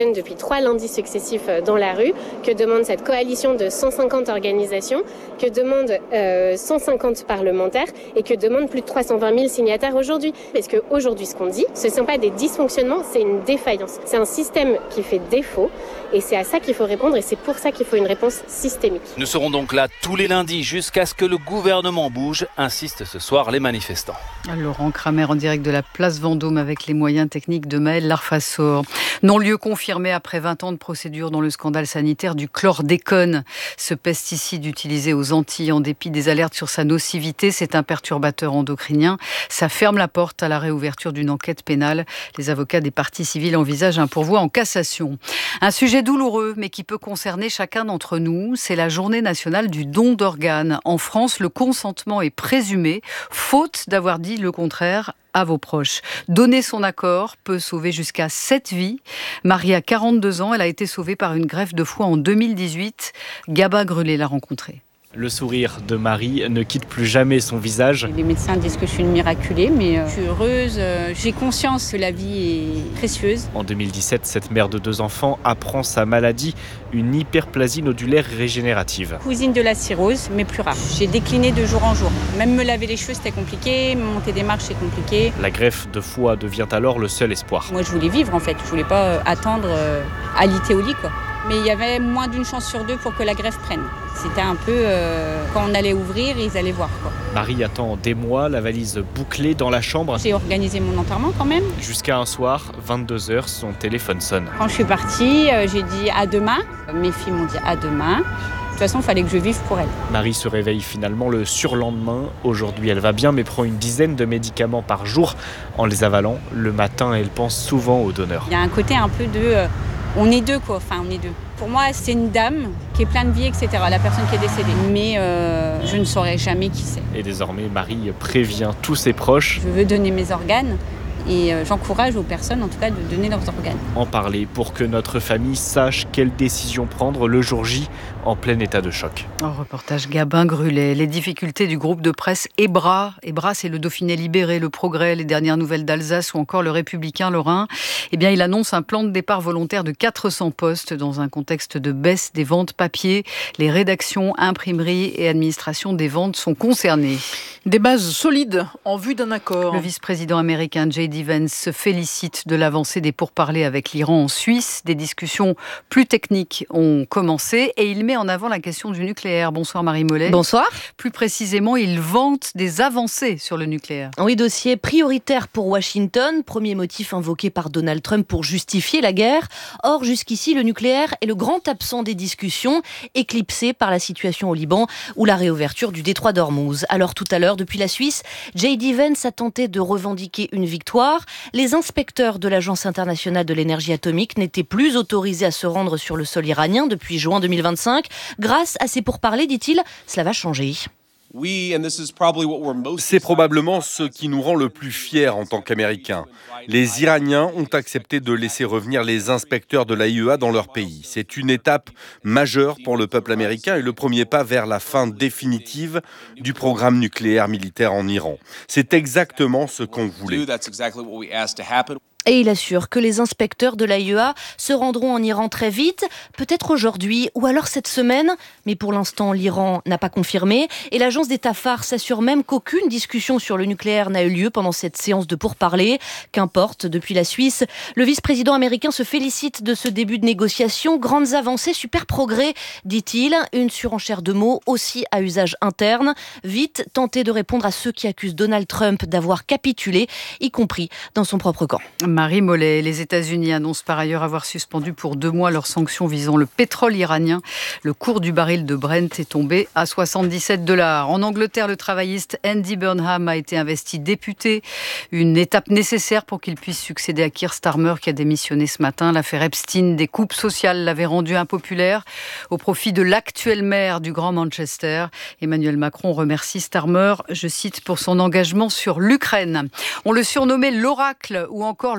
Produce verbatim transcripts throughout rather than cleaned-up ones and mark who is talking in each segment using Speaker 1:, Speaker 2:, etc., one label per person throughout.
Speaker 1: Depuis trois lundis successifs dans la rue, que demande cette coalition de cent cinquante organisations, que demandent euh, cent cinquante parlementaires et que demandent plus de trois cent vingt mille signataires aujourd'hui. Parce qu'aujourd'hui, ce qu'on dit, ce ne sont pas des dysfonctionnements, c'est une défaillance. C'est un système qui fait défaut et c'est à ça qu'il faut répondre et c'est pour ça qu'il faut une réponse systémique.
Speaker 2: Nous serons donc là tous les lundis jusqu'à ce que le gouvernement bouge, insistent ce soir les manifestants.
Speaker 3: Laurent Kramer en direct de la place Vendôme avec les moyens techniques de Maël Larfassor. Non-lieu confirmé après vingt ans de procédure dans le scandale sanitaire du chlordécone. Ce pesticide utilisé aux Antilles en dépit des alertes sur sa nocivité, c'est un perturbateur endocrinien. Ça ferme la porte à la réouverture d'une enquête pénale. Les avocats des parties civiles envisagent un pourvoi en cassation. Un sujet douloureux mais qui peut concerner chacun d'entre nous, c'est la journée nationale du don d'organes. En France, le consentement est présumé, faute d'avoir dit le contraire à vos proches. Donner son accord peut sauver jusqu'à sept vies. Marie a quarante-deux ans, elle a été sauvée par une greffe de foie en deux mille dix-huit. Gabin Grulé l'a rencontrée.
Speaker 4: Le sourire de Marie ne quitte plus jamais son visage.
Speaker 5: Les médecins disent que je suis une miraculée, mais euh, je suis heureuse. Euh, j'ai conscience que la vie est précieuse.
Speaker 4: En deux mille dix-sept, cette mère de deux enfants apprend sa maladie, une hyperplasie nodulaire régénérative.
Speaker 5: Cousine de la cirrhose, mais plus rare. J'ai décliné de jour en jour. Même me laver les cheveux, c'était compliqué. Monter des marches, c'est compliqué.
Speaker 4: La greffe de foie devient alors le seul espoir.
Speaker 5: Moi, je voulais vivre, en fait. Je voulais pas euh, attendre euh, alité au lit, quoi. Mais il y avait moins d'une chance sur deux pour que la greffe prenne. C'était un peu, euh, quand on allait ouvrir, ils allaient voir, quoi.
Speaker 4: Marie attend des mois, la valise bouclée dans la chambre.
Speaker 5: J'ai organisé mon enterrement quand même.
Speaker 4: Jusqu'à un soir, vingt-deux heures, son téléphone sonne.
Speaker 5: Quand je suis partie, euh, j'ai dit à demain. Mes filles m'ont dit à demain. De toute façon, il fallait que je vive pour elle.
Speaker 4: Marie se réveille finalement le surlendemain. Aujourd'hui, elle va bien, mais prend une dizaine de médicaments par jour. En les avalant, le matin, elle pense souvent au donneur.
Speaker 5: Il y a un côté un peu de... Euh, on est deux, quoi. Enfin, on est deux. Pour moi, c'est une dame qui est pleine de vie, et cetera, la personne qui est décédée. Mais euh, je ne saurais jamais qui c'est.
Speaker 4: Et désormais, Marie prévient tous ses proches.
Speaker 5: Je veux donner mes organes. Et euh, j'encourage aux personnes, en tout cas, de donner leurs organes.
Speaker 4: En parler pour que notre famille sache quelle décision prendre le jour J en plein état de choc.
Speaker 3: Oh, reportage Gabin Grulé. Les difficultés du groupe de presse EBRA. EBRA, c'est le Dauphiné libéré, le Progrès, les dernières nouvelles d'Alsace ou encore le Républicain Lorrain. Eh bien, il annonce un plan de départ volontaire de quatre cents postes dans un contexte de baisse des ventes papier. Les rédactions, imprimeries et administration des ventes sont concernées.
Speaker 6: Des bases solides en vue d'un accord.
Speaker 3: Le vice-président américain J D Vance se félicite de l'avancée des pourparlers avec l'Iran en Suisse. Des discussions plus techniques ont commencé et il met en avant la question du nucléaire. Bonsoir Marie Mollet.
Speaker 7: Bonsoir.
Speaker 3: Plus précisément, il vante des avancées sur le nucléaire.
Speaker 7: Oui, dossier prioritaire pour Washington. Premier motif invoqué par Donald Trump pour justifier la guerre. Or, jusqu'ici, le nucléaire est le grand absent des discussions, éclipsé par la situation au Liban ou la réouverture du détroit d'Ormuz. Alors tout à l'heure, depuis la Suisse, J D Vance a tenté de revendiquer une victoire. Les inspecteurs de l'Agence internationale de l'énergie atomique n'étaient plus autorisés à se rendre sur le sol iranien depuis juin deux mille vingt-cinq. Grâce à ces pourparlers, dit-il, cela va changer.
Speaker 8: C'est probablement ce qui nous rend le plus fiers en tant qu'Américains. Les Iraniens ont accepté de laisser revenir les inspecteurs de l'A I E A dans leur pays. C'est une étape majeure pour le peuple américain et le premier pas vers la fin définitive du programme nucléaire militaire en Iran. C'est exactement ce qu'on voulait.
Speaker 7: Et il assure que les inspecteurs de l'A I E A se rendront en Iran très vite, peut-être aujourd'hui ou alors cette semaine. Mais pour l'instant, l'Iran n'a pas confirmé. Et l'agence d'État phare s'assure même qu'aucune discussion sur le nucléaire n'a eu lieu pendant cette séance de pourparlers. Qu'importe, depuis la Suisse, le vice-président américain se félicite de ce début de négociation. Grandes avancées, super progrès, dit-il. Une surenchère de mots aussi à usage interne. Vite, tenter de répondre à ceux qui accusent Donald Trump d'avoir capitulé, y compris dans son propre camp.
Speaker 3: Marie Mollet, les États-Unis annoncent par ailleurs avoir suspendu pour deux mois leurs sanctions visant le pétrole iranien. Le cours du baril de Brent est tombé à soixante-dix-sept dollars. En Angleterre, le travailliste Andy Burnham a été investi député. Une étape nécessaire pour qu'il puisse succéder à Keir Starmer qui a démissionné ce matin. L'affaire Epstein des coupes sociales l'avait rendu impopulaire au profit de l'actuel maire du Grand Manchester. Emmanuel Macron remercie Starmer, je cite, pour son engagement sur l'Ukraine. On le surnommait l'oracle ou encore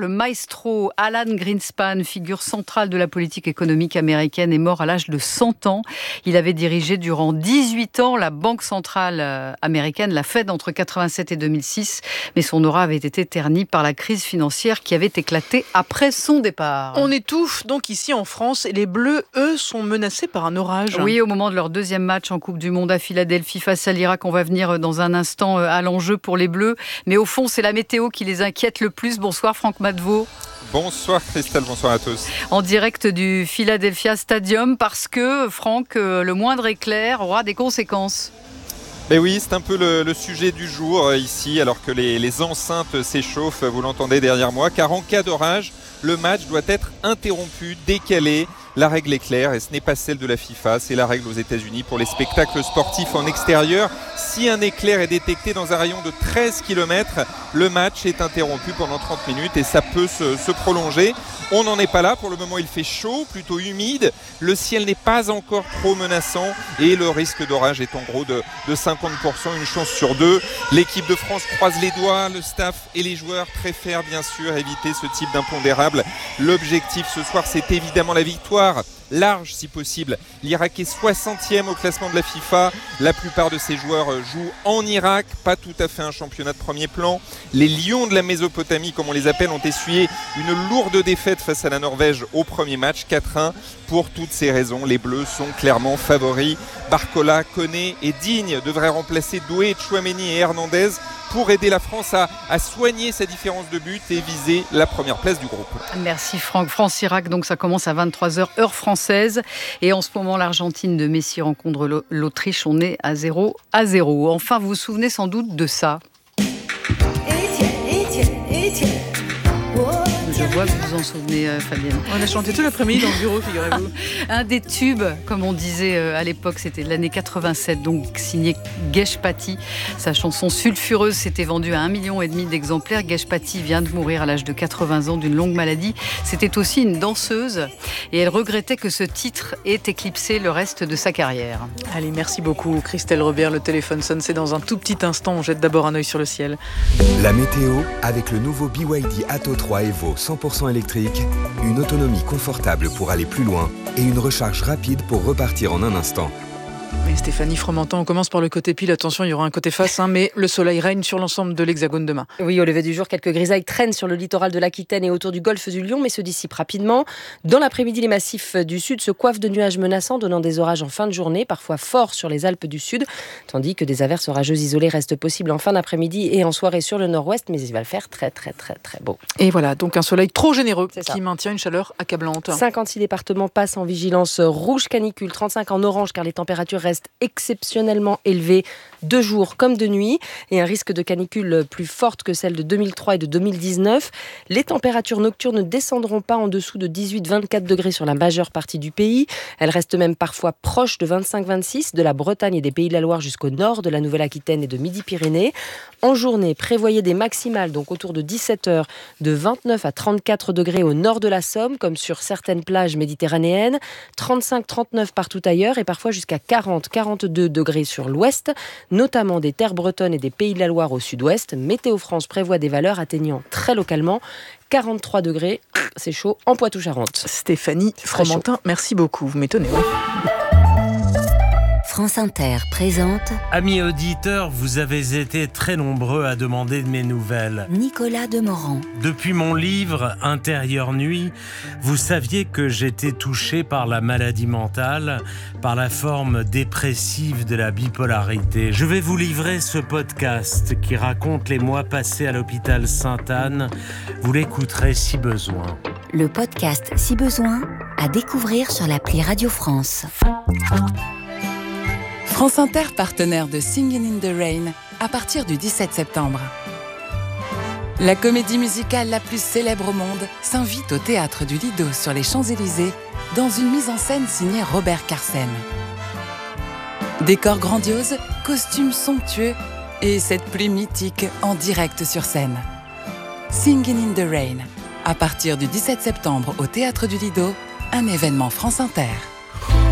Speaker 3: Le maestro Alan Greenspan, figure centrale de la politique économique américaine, est mort à l'âge de cent ans. Il avait dirigé durant dix-huit ans la Banque centrale américaine, la Fed, entre quatre-vingt-sept et deux mille six. Mais son aura avait été ternie par la crise financière qui avait éclaté après son départ.
Speaker 6: On étouffe donc ici en France et les Bleus, eux, sont menacés par un orage.
Speaker 3: Oui, au moment de leur deuxième match en Coupe du Monde à Philadelphie face à l'Irak. On va venir dans un instant à l'enjeu pour les Bleus. Mais au fond, c'est la météo qui les inquiète le plus. Bonsoir Franck Madevaux.
Speaker 9: Bonsoir Christelle, bonsoir à tous.
Speaker 3: En direct du Philadelphia Stadium parce que, Franck, le moindre éclair aura des conséquences.
Speaker 9: Ben oui, c'est un peu le, le sujet du jour euh, ici, alors que les, les enceintes s'échauffent, vous l'entendez derrière moi, car en cas d'orage, le match doit être interrompu, décalé. La règle est claire et ce n'est pas celle de la FIFA, c'est la règle aux États-Unis pour les spectacles sportifs en extérieur. Si un éclair est détecté dans un rayon de treize kilomètres, le match est interrompu pendant trente minutes et ça peut se, se prolonger. On n'en est pas là, pour le moment il fait chaud, plutôt humide, le ciel n'est pas encore trop menaçant et le risque d'orage est en gros de, de cinquante pour cent, une chance sur deux. L'équipe de France croise les doigts, le staff et les joueurs préfèrent bien sûr éviter ce type d'impondérable. L'objectif ce soir c'est évidemment la victoire, large si possible. L'Irak est soixantième au classement de la FIFA. La plupart de ses joueurs jouent en Irak, pas tout à fait un championnat de premier plan. Les Lions de la Mésopotamie, comme on les appelle, ont essuyé une lourde défaite face à la Norvège au premier match, quatre un. Pour toutes ces raisons, les Bleus sont clairement favoris. Barcola, Koné et Digne devraient remplacer Doué, Tchouaméni et Hernandez pour aider la France à, à soigner sa différence de but et viser la première place du groupe.
Speaker 3: Merci Franck. France-Irak, donc ça commence à vingt-trois heures, heure française. Et en ce moment, l'Argentine de Messi rencontre l'Autriche. On est à zéro à zéro. Enfin, vous vous souvenez sans doute de ça. Je vois que vous vous en souvenez, euh, Fabienne.
Speaker 6: On a chanté tout l'après-midi dans le bureau, figurez-vous.
Speaker 3: Un des tubes, comme on disait euh, à l'époque, c'était l'année quatre-vingt-sept, donc signé Geshpati. Sa chanson Sulfureuse s'était vendue à un million et demi d'exemplaires. Geshpati vient de mourir à l'âge de quatre-vingts ans d'une longue maladie. C'était aussi une danseuse et elle regrettait que ce titre ait éclipsé le reste de sa carrière.
Speaker 6: Allez, merci beaucoup Christelle Robert. Le téléphone sonne, c'est dans un tout petit instant. On jette d'abord un œil sur le ciel.
Speaker 10: La météo avec le nouveau B Y D Atto trois Evo cent pour cent électrique, une autonomie confortable pour aller plus loin et une recharge rapide pour repartir en un instant.
Speaker 6: Et Stéphanie Fromentin, on commence par le côté pile. Attention, il y aura un côté face, hein, mais le soleil règne sur l'ensemble de l'Hexagone demain.
Speaker 11: Oui, au lever du jour, quelques grisailles traînent sur le littoral de l'Aquitaine et autour du golfe du Lion, mais se dissipent rapidement. Dans l'après-midi, les massifs du sud se coiffent de nuages menaçants, donnant des orages en fin de journée, parfois forts sur les Alpes du Sud, tandis que des averses orageuses isolées restent possibles en fin d'après-midi et en soirée sur le nord-ouest, mais il va le faire très très très très beau.
Speaker 6: Et voilà, donc un soleil trop généreux qui maintient une chaleur accablante.
Speaker 11: cinquante-six départements passent en vigilance rouge canicule, trente-cinq en orange car les températures restent exceptionnellement élevées de jour comme de nuit et un risque de canicule plus forte que celle de deux mille trois et de deux mille dix-neuf. Les températures nocturnes ne descendront pas en dessous de dix-huit à vingt-quatre degrés sur la majeure partie du pays. Elles restent même parfois proches de vingt-cinq à vingt-six, de la Bretagne et des Pays de la Loire jusqu'au nord de la Nouvelle-Aquitaine et de Midi-Pyrénées. En journée, prévoyez des maximales, donc autour de dix-sept heures, de vingt-neuf à trente-quatre degrés au nord de la Somme, comme sur certaines plages méditerranéennes, trente-cinq à trente-neuf partout ailleurs et parfois jusqu'à quarante à quarante-deux degrés sur l'ouest, notamment des terres bretonnes et des Pays de la Loire au sud-ouest. Météo France prévoit des valeurs atteignant très localement quarante-trois degrés, c'est chaud, en Poitou-Charentes.
Speaker 6: Stéphanie Fromentin, merci beaucoup, vous m'étonnez. Oui.
Speaker 12: France Inter présente...
Speaker 13: Amis auditeurs, vous avez été très nombreux à demander de mes nouvelles.
Speaker 12: Nicolas Demorand.
Speaker 13: Depuis mon livre « Intérieure nuit », vous saviez que j'étais touché par la maladie mentale, par la forme dépressive de la bipolarité. Je vais vous livrer ce podcast qui raconte les mois passés à l'hôpital Sainte-Anne. Vous l'écouterez si besoin.
Speaker 12: Le podcast Si besoin, à découvrir sur l'appli Radio France.
Speaker 14: France Inter, partenaire de Singin' in the Rain, à partir du dix-sept septembre. La comédie musicale la plus célèbre au monde s'invite au Théâtre du Lido sur les Champs-Élysées dans une mise en scène signée Robert Carsen. Décors grandioses, costumes somptueux et cette pluie mythique en direct sur scène. Singin' in the Rain, à partir du dix-sept septembre au Théâtre du Lido, un événement France Inter.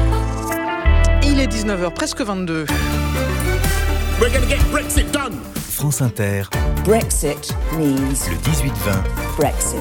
Speaker 6: Il est dix-neuf heures, presque vingt-deux.
Speaker 15: We're gonna get Brexit done.
Speaker 10: France Inter.
Speaker 15: Brexit means
Speaker 10: le dix-huit vingt.
Speaker 15: Brexit.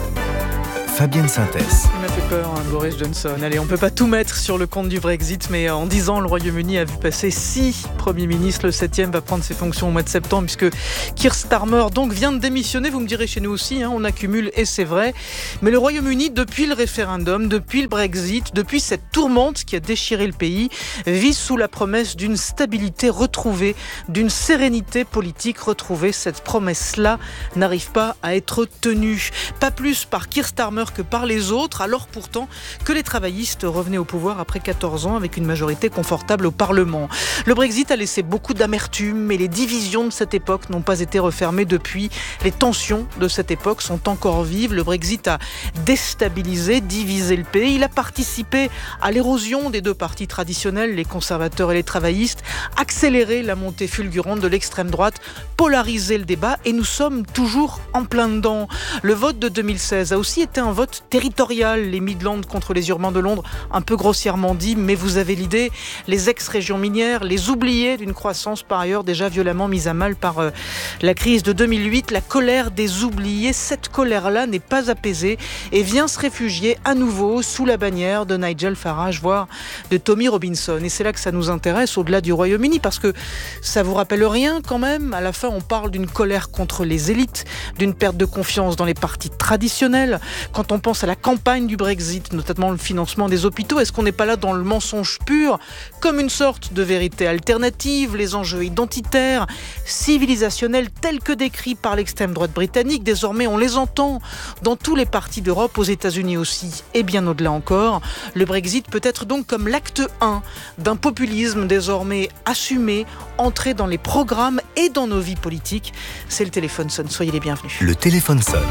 Speaker 10: Fabienne Synthès.
Speaker 6: Il m'a fait peur, hein, Boris Johnson. Allez, on ne peut pas tout mettre sur le compte du Brexit, mais en dix ans, le Royaume-Uni a vu passer six premiers ministres. Le septième va prendre ses fonctions au mois de septembre, puisque Keir Starmer donc, vient de démissionner. Vous me direz chez nous aussi, hein, on accumule, et c'est vrai. Mais le Royaume-Uni, depuis le référendum, depuis le Brexit, depuis cette tourmente qui a déchiré le pays, vit sous la promesse d'une stabilité retrouvée, d'une sérénité politique retrouvée. Cette promesse-là n'arrive pas à être tenue. Pas plus par Keir Starmer que par les autres, alors pourtant que les travaillistes revenaient au pouvoir après quatorze ans avec une majorité confortable au Parlement. Le Brexit a laissé beaucoup d'amertume, mais les divisions de cette époque n'ont pas été refermées depuis. Les tensions de cette époque sont encore vives. Le Brexit a déstabilisé, divisé le pays. Il a participé à l'érosion des deux partis traditionnels, les conservateurs et les travaillistes, accéléré la montée fulgurante de l'extrême droite, polarisé le débat, et nous sommes toujours en plein dedans. Le vote de deux mille seize a aussi été un vote territorial, les Midlands contre les urbains de Londres, un peu grossièrement dit, mais vous avez l'idée, les ex-régions minières, les oubliés d'une croissance par ailleurs déjà violemment mise à mal par euh, la crise de deux mille huit, la colère des oubliés. Cette colère-là n'est pas apaisée et vient se réfugier à nouveau sous la bannière de Nigel Farage, voire de Tommy Robinson. Et c'est là que ça nous intéresse au-delà du Royaume-Uni, parce que ça vous rappelle rien quand même. À la fin, on parle d'une colère contre les élites, d'une perte de confiance dans les partis traditionnels. Quand on pense à la campagne du Brexit, notamment le financement des hôpitaux, est-ce qu'on n'est pas là dans le mensonge pur, comme une sorte de vérité alternative, les enjeux identitaires, civilisationnels tels que décrits par l'extrême droite britannique, désormais on les entend dans tous les partis d'Europe, aux États-Unis aussi, et bien au-delà encore. Le Brexit peut être donc comme l'acte un d'un populisme désormais assumé, entré dans les programmes et dans nos vies politiques. C'est le téléphone sonne, soyez les bienvenus.
Speaker 10: Le téléphone sonne.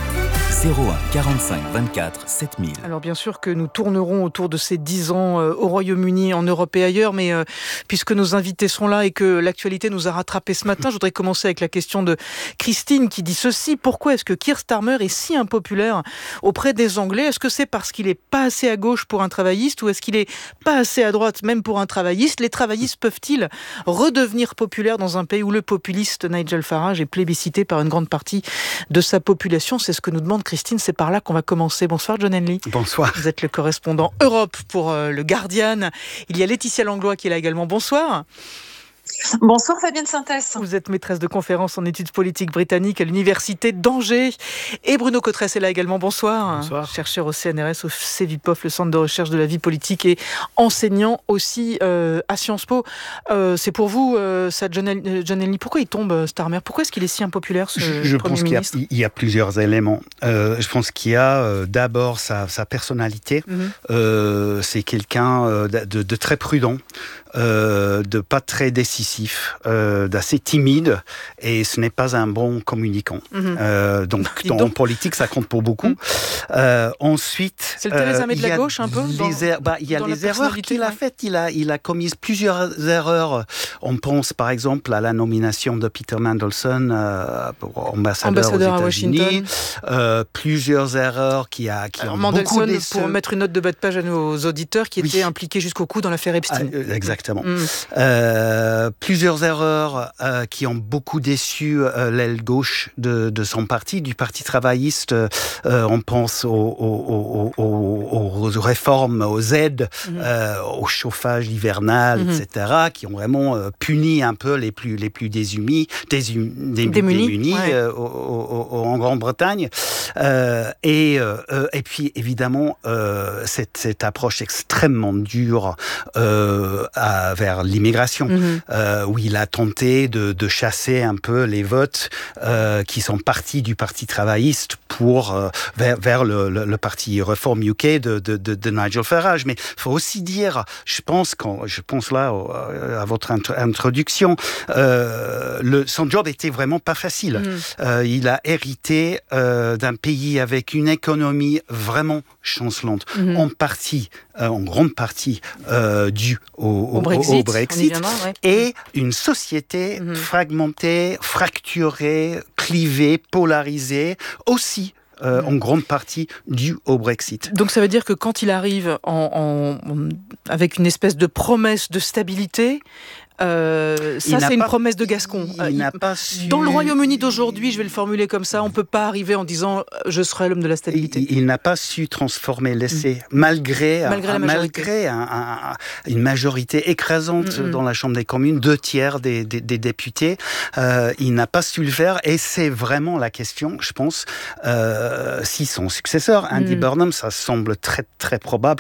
Speaker 10: zéro un quarante-cinq vingt-quatre sept mille.
Speaker 6: Alors bien sûr que nous tournerons autour de ces dix ans euh, au Royaume-Uni, en Europe et ailleurs, mais euh, puisque nos invités sont là et que l'actualité nous a rattrapés ce matin, je voudrais commencer avec la question de Christine qui dit ceci: pourquoi est-ce que Keir Starmer est si impopulaire auprès des Anglais? Est-ce que c'est parce qu'il n'est pas assez à gauche pour un travailliste, ou est-ce qu'il n'est pas assez à droite même pour un travailliste? Les travaillistes peuvent-ils redevenir populaires dans un pays où le populiste Nigel Farage est plébiscité par une grande partie de sa population? C'est ce que nous demande Christine, c'est par là qu'on va commencer. Bonsoir John Henley.
Speaker 16: Bonsoir.
Speaker 6: Vous êtes le correspondant Europe pour euh, le Guardian. Il y a Laetitia Langlois qui est là également. Bonsoir.
Speaker 17: Bonsoir Fabienne Synthès.
Speaker 6: Vous êtes maîtresse de conférences en études politiques britanniques à l'université d'Angers. Et Bruno Cotresse est là également. Bonsoir.
Speaker 16: Bonsoir.
Speaker 6: Chercheur au C N R S, au C V I P O F, le Centre de recherche de la vie politique, et enseignant aussi euh, à Sciences Po. Euh, c'est pour vous, euh, ça, John Henley, pourquoi il tombe, Starmer? Pourquoi est-ce qu'il est si impopulaire, ce
Speaker 16: Je, je
Speaker 6: Premier
Speaker 16: pense qu'il y, a, il y a plusieurs éléments. Euh, je pense qu'il y a euh, d'abord sa, sa personnalité. Mm-hmm. Euh, c'est quelqu'un euh, de, de très prudent. Euh, de pas très décisif, euh, d'assez timide, et ce n'est pas un bon communicant. Mmh. Euh, donc, dans, donc, en politique, ça compte pour beaucoup. Mmh. Euh, ensuite,
Speaker 6: c'est le Theresa May de la gauche un peu.
Speaker 16: Les dans, er- bah, il y a les erreurs qu'il ouais. a faites. Il a, il a commis plusieurs erreurs. On pense par exemple à la nomination de Peter Mandelson euh, pour ambassadeur, ambassadeur aux États-Unis. Euh, plusieurs erreurs qui a, qui
Speaker 6: Alors,
Speaker 16: ont
Speaker 6: Mandelson,
Speaker 16: beaucoup déçu.
Speaker 6: Pour mettre une note de bas de page à nos auditeurs, qui oui. était impliqué jusqu'au cou dans l'affaire Epstein.
Speaker 16: Ah, exactement. Exactement.
Speaker 6: Mm.
Speaker 16: Euh, plusieurs erreurs euh, qui ont beaucoup déçu euh, l'aile gauche de, de son parti, du Parti travailliste. Euh, on pense aux, aux, aux, aux, aux réformes, aux aides, mm. euh, au chauffage hivernal, mm. et cetera, qui ont vraiment euh, puni un peu les plus, les plus désunis, désum, dé, démunis, démunis ouais. euh, au, au, au, en Grande-Bretagne. Euh, et, euh, et puis, évidemment, euh, cette, cette approche extrêmement dure euh, à vers l'immigration, mmh. euh, où il a tenté de, de chasser un peu les votes euh, qui sont partis du Parti travailliste pour, euh, vers, vers le, le, le Parti Reform U K de, de, de, de Nigel Farage. Mais il faut aussi dire, je pense, quand, je pense là à votre introduction, euh, le, son job était vraiment pas facile. Mmh. Euh, il a hérité euh, d'un pays avec une économie vraiment chancelante, mmh. en partie, euh, en grande partie, euh, due au, au, au Brexit, au Brexit viendra, ouais. et une société mmh. fragmentée, fracturée, clivée, polarisée, aussi Euh, mmh. en grande partie due au Brexit.
Speaker 6: Donc ça veut dire que quand il arrive en, en, en, avec une espèce de promesse de stabilité, Euh, ça, c'est une pas... promesse de Gascon.
Speaker 16: Il, il n'a pas su...
Speaker 6: Dans le Royaume-Uni d'aujourd'hui, je vais le formuler comme ça, on ne peut pas arriver en disant « je serai l'homme de la stabilité ».
Speaker 16: Il, il n'a pas su transformer l'essai, mmh. malgré,
Speaker 6: malgré,
Speaker 16: un, malgré un, un, une majorité écrasante mmh. dans la Chambre des communes, deux tiers des, des, des députés. Euh, il n'a pas su le faire et c'est vraiment la question, je pense, euh, si son successeur, Andy mmh. Burnham, ça semble très, très probable,